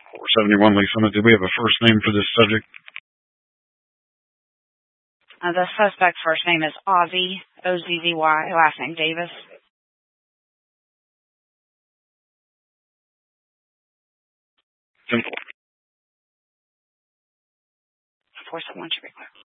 471 Lisa, do we have a first name for this subject? The suspect's first name is Ozzy, O-Z-Z-Y, last name Davis. Simple. 471 should be clear.